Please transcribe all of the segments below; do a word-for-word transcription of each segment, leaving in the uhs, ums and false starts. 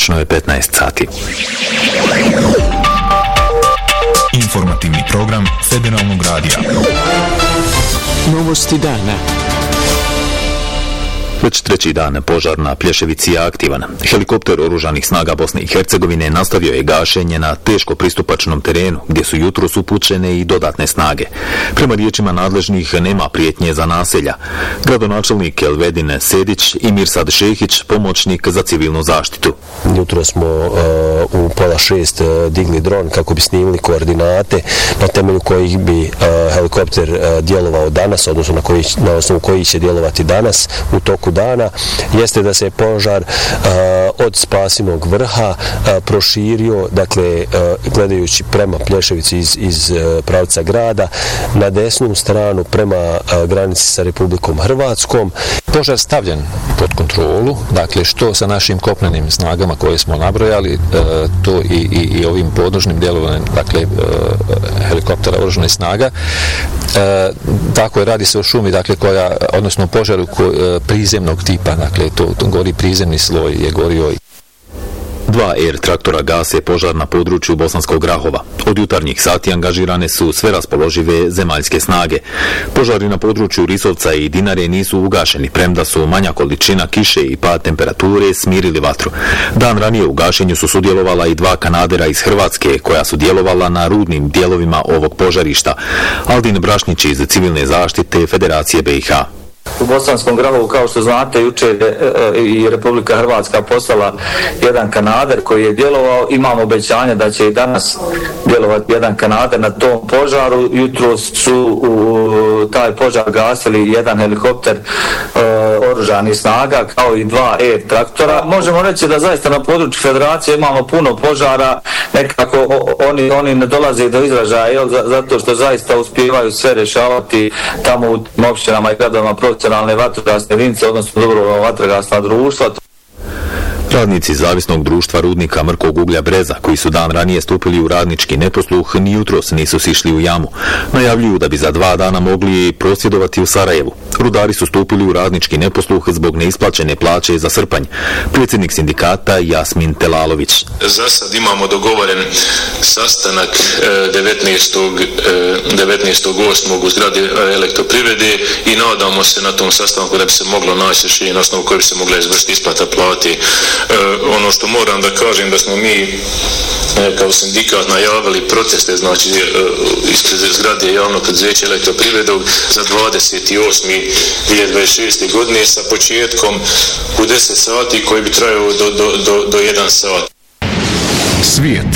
Tačno je petnaest sati. Informativni program Federalnog radija. Novosti dana. Već treći dan požar na Plješevici je aktivan. Helikopter oružanih snaga Bosne i Hercegovine nastavio je gašenje na teško pristupačnom terenu, gdje su jutros upućene i dodatne snage. Prema riječima nadležnih nema prijetnje za naselja. Gradonačelnik Elvedin Sedić i Mirsad Šehić, pomoćnik za civilnu zaštitu. Jutro smo uh, u pola šest uh, digli dron kako bi snimili koordinate na temelju kojih bi uh, helikopter uh, djelovao danas, odnosno na, koji, na osnovu kojih će djelovati danas u toku dana, jeste da se požar uh, od Spasinog vrha uh, proširio, dakle uh, gledajući prema Plješevici iz, iz uh, pravca grada, na desnu stranu prema uh, granici sa Republikom Hrvatskom. Požar stavljen pod kontrolu, dakle što sa našim kopnenim snagama koje smo nabrojali, uh, to i, i, i ovim podnožnim djelovanjem, dakle uh, helikoptera oružanih snaga. Uh, tako je, radi se o šumi, dakle koja, odnosno požaru ko, uh, prizemnog tipa, dakle to, to gori prizemni sloj je gorio. Dva er traktora gase požar na području Bosanskog Grahova. Od jutarnjih sati angažirane su sve raspoložive zemaljske snage. Požari na području Risovca i Dinare nisu ugašeni, premda su manja količina kiše i pad temperature smirili vatru. Dan ranije u gašenju su sudjelovala i dva kanadera iz Hrvatske, koja su djelovala na rudnim dijelovima ovog požarišta. Aldin Brašnić iz civilne zaštite Federacije be i ha. U Bosanskom Grahovu, kao što znate, jučer je i Republika Hrvatska poslala jedan kanader koji je djelovao. Imamo obećanje da će i danas djelovati jedan kanader na tom požaru. Jutro su u taj požar gasili jedan helikopter e, oružanih snaga kao i dva er traktora. Možemo reći da zaista na području Federacije imamo puno požara, nekako oni, oni ne dolaze do izražaja zato što zaista uspijevaju sve rješavati tamo u općinama i gradovima profesionalne vatrogasne jedinice, odnosno dobrovoljna vatrogasna društva. Radnici Zavisnog društva rudnika mrkog uglja Breza, koji su dan ranije stupili u radnički neposluh, ni jutros nisu sišli u jamu. Najavljuju da bi za dva dana mogli prosvjedovati u Sarajevu. Rudari su stupili u radnički neposluh zbog neisplaćene plaće za srpanj. Predsjednik sindikata Jasmin Telalović. Za sad imamo dogovoren sastanak devetnaestog osmog u zgradi Elektroprivrede i nadamo se na tom sastanku da bi se moglo naći rješenje na osnovu koje bi se mogla izvršiti isplata plati. Uh, ono što moram da kažem da smo mi uh, kao sindikat najavili proteste, znači uh, ispred zgrade javnog preduzeća Elektroprivredog za dvadeset osmog dvije hiljade dvadeset šeste. godine sa početkom u deset sati koji bi trajao do, do, do, do jedan sat. Svijet.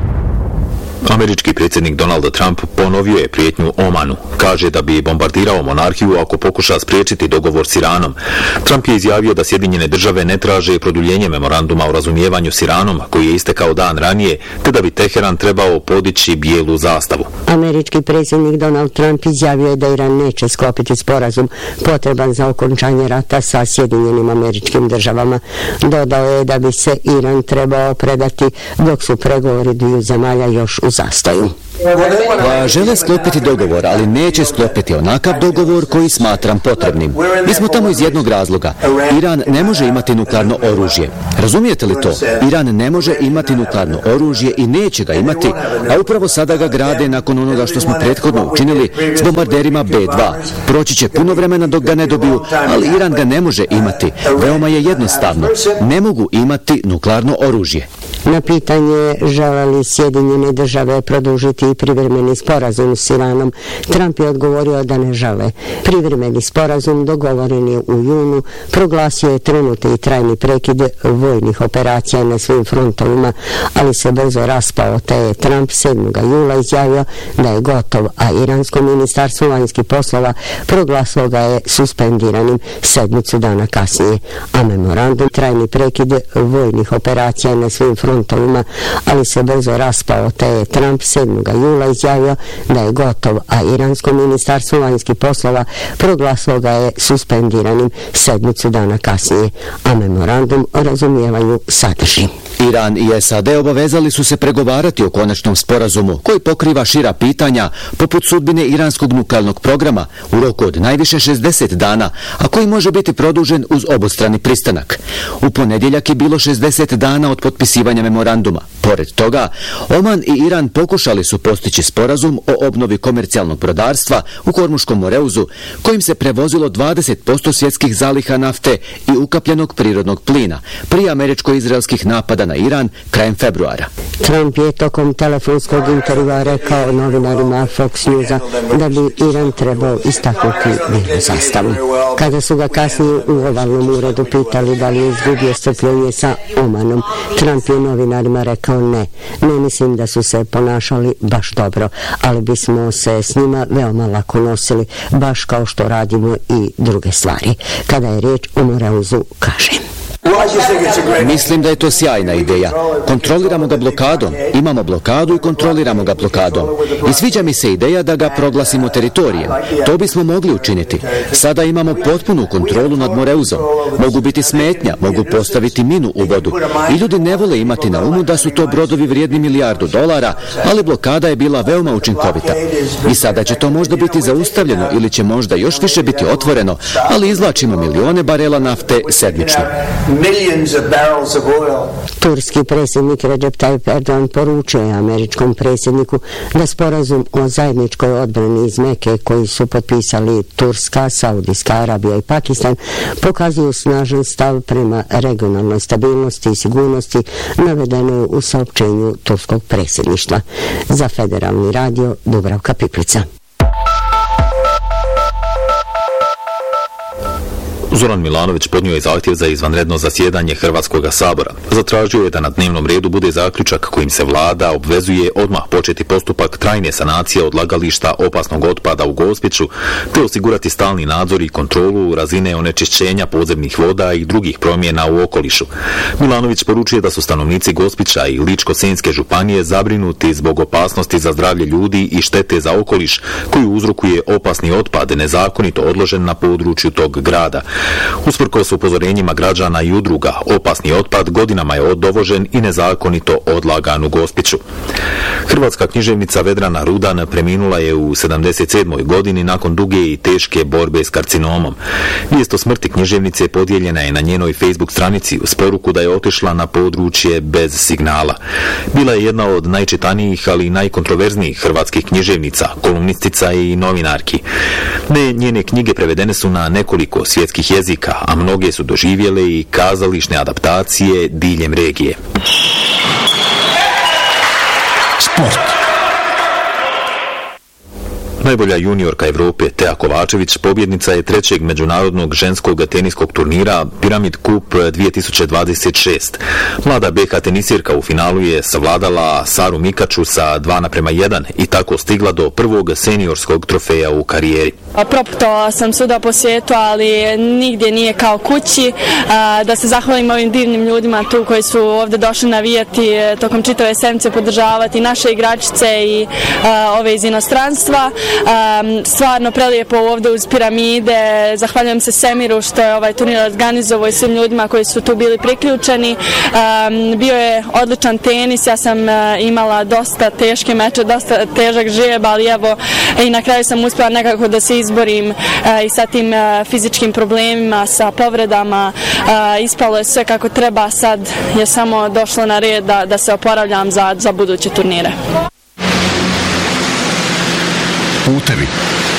Američki predsjednik Donald Trump ponovio je prijetnju Omanu. Kaže da bi bombardirao monarhiju ako pokuša spriječiti dogovor s Iranom. Trump je izjavio da Sjedinjene države ne traže produljenje memoranduma o razumijevanju s Iranom, koji je istekao dan ranije, te da bi Teheran trebao podići bijelu zastavu. Američki predsjednik Donald Trump izjavio je da Iran neće sklopiti sporazum potreban za okončanje rata sa Sjedinjenim Američkim Državama. Dodao je da bi se Iran trebao predati dok su pregovori dviju zemalja još u zastoju. Pa žele sklopiti dogovor, ali neće sklopiti onakav dogovor koji smatram potrebnim. Mi smo tamo iz jednog razloga. Iran ne može imati nuklearno oružje. Razumijete li to? Iran ne može imati nuklearno oružje i neće ga imati, a upravo sada ga grade nakon onoga što smo prethodno učinili s bombarderima be dva. Proći će puno vremena dok ga ne dobiju, ali Iran ga ne može imati. Veoma je jednostavno. Ne mogu imati nuklearno oružje. Na pitanje žele li Sjedinjene države produžiti privremeni sporazum s Iranom, Trump je odgovorio da ne žele. Privremeni sporazum dogovoren je u junu, proglasio je trenutni i trajni prekid vojnih operacija na svim frontovima, ali se brzo raspao, te je Trump sedmog jula izjavio da je gotov, a iransko ministarstvo vanjskih poslova proglasilo ga je suspendiranim sedmicu dana kasnije. A memorandum trajni prekid vojnih operacija na svim frontovima, ali se brzo raspao, te je Trump sedmog jula izjavio da je gotov, a iransko ministarstvo vanjskih poslova proglasilo ga je suspendiranim sedmicu dana kasnije, a memorandum o razumijevanju sadrži. Iran i S A D obavezali su se pregovarati o konačnom sporazumu koji pokriva šira pitanja poput sudbine iranskog nuklearnog programa u roku od najviše šezdeset dana, a koji može biti produžen uz obostrani pristanak. U ponedjeljak je bilo šezdeset dana od potpisivanja memoranduma. Pored toga, Oman i Iran pokušali su postići sporazum o obnovi komercijalnog brodarstva u Hormuškom Moreuzu, kojim se prevozilo dvadeset posto svjetskih zaliha nafte i ukapljenog prirodnog plina prije američko-izraelskih napada na Iran krajem februara. Trump je tokom telefonskog intervjua rekao novinarima Fox Newsa da bi Iran trebao istaknuti mirnu zastavu. Kada su ga kasnije u ovalnom uredu pitali da li je izgubio strpljenje sa Omanom, Trump je novinarima rekao ne, ne mislim da su se ponašali baš dobro, ali bismo se s njima veoma lako nosili, baš kao što radimo i druge stvari. Kada je riječ o Moreuzu, kaže: Mislim da je to sjajna ideja. Kontroliramo ga blokadom, imamo blokadu i kontroliramo ga blokadom. I sviđa mi se ideja da ga proglasimo teritorijem. To bismo mogli učiniti. Sada imamo potpunu kontrolu nad Moreuzom. Mogu biti smetnja, mogu postaviti minu u vodu. I ljudi ne vole imati na umu da su to brodovi vrijedni milijardu dolara, ali blokada je bila veoma učinkovita. I sada će to možda biti zaustavljeno ili će možda još više biti otvoreno, ali izvlačimo milione barela nafte sedmično. Turski predsjednik Recep Tayyip Erdogan poručio je američkom predsjedniku da sporazum o zajedničkoj odbrani iz Meke koji su potpisali Turska, Saudijska Arabija i Pakistan pokazuju snažan stav prema regionalnoj stabilnosti i sigurnosti, navedeno je u saopćenju turskog predsjedništva. Za Federalni radio Dubravka Piplica. Zoran Milanović podnio je zahtjev za izvanredno zasjedanje Hrvatskog sabora. Zatražio je da na dnevnom redu bude zaključak kojim se vlada obvezuje odmah početi postupak trajne sanacije odlagališta opasnog otpada u Gospiću, te osigurati stalni nadzor i kontrolu razine onečišćenja podzemnih voda i drugih promjena u okolišu. Milanović poručuje da su stanovnici Gospića i Ličko-senjske županije zabrinuti zbog opasnosti za zdravlje ljudi i štete za okoliš koju uzrokuje opasni otpad nezakonito odložen na području tog grada. Usprkos upozorenjima građana i udruga, opasni otpad godinama je dovožen i nezakonito odlagan u Gospiću. Hrvatska književnica Vedrana Rudan preminula je u sedamdeset sedmoj godini nakon duge i teške borbe s karcinomom. Vijest o smrti književnice podijeljena je na njenoj Facebook stranici uz poruku da je otišla na područje bez signala. Bila je jedna od najčitanijih, ali i najkontroverznijih hrvatskih književnica, kolumnistica i novinarki. Ne, njene knjige prevedene su na nekoliko svjetskih jezika, a mnoge su doživjele i kazališne adaptacije diljem regije. Sport. Najbolja juniorka Evrope Teja Kovačević pobjednica je trećeg međunarodnog ženskog teniskog turnira Pyramid Cup dvije tisuće dvadeset šest. Mlada B H tenisirka u finalu je savladala Saru Mikaču sa dva naprema jedan i tako stigla do prvog seniorskog trofeja u karijeri. Proputovala sam svuda po svijetu, ali nigdje nije kao kući. Da se zahvalim ovim divnim ljudima tu koji su ovdje došli navijati tokom čitave sedmice, podržavati naše igračice i ove iz inostranstva. Stvarno prelijepo ovdje uz piramide. Zahvaljujem se Semiru što je ovaj turnir organizovao i svim ljudima koji su tu bili priključeni. Bio je odličan tenis, ja sam imala dosta teške meče, dosta težak žijeb, ali evo i na kraju sam uspjela nekako da se izborim i sa tim fizičkim problemima, sa povredama. Ispalo je sve kako treba, sad je samo došlo na red da, da se oporavljam za, za buduće turnire. Putevi